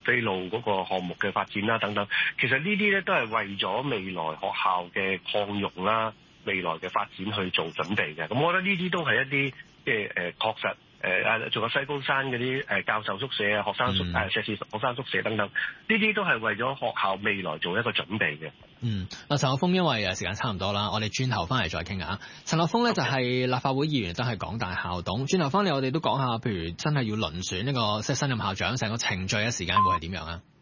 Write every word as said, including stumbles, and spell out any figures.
飛路嗰個項目嘅發展啦等等。其實呢啲咧都係為咗未來學校嘅擴容啦、未來嘅發展去做準備嘅。咁我覺得呢啲都係一啲即係誒確實。誒誒，仲有西高山嗰啲誒教授宿舍啊、學生宿誒碩士學生宿舍等等，呢啲都係為咗學校未來做一個準備嘅。 嗯，嗱，陳學鋒，因為誒時間差唔多啦，我哋轉頭翻嚟再傾下。陳學鋒咧就係立法會議員，都係港大校董。轉頭翻嚟，我哋都講下，譬如真係要遴選呢個即係新任校長，成個程序嘅時間會係點樣啊？